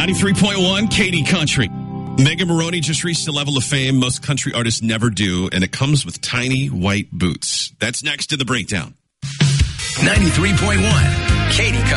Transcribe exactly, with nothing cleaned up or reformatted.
ninety-three point one Katie Country. Megan Maroney just reached a level of fame most country artists never do, and it comes with tiny white boots. That's next in the breakdown. ninety-three point one Katie Country.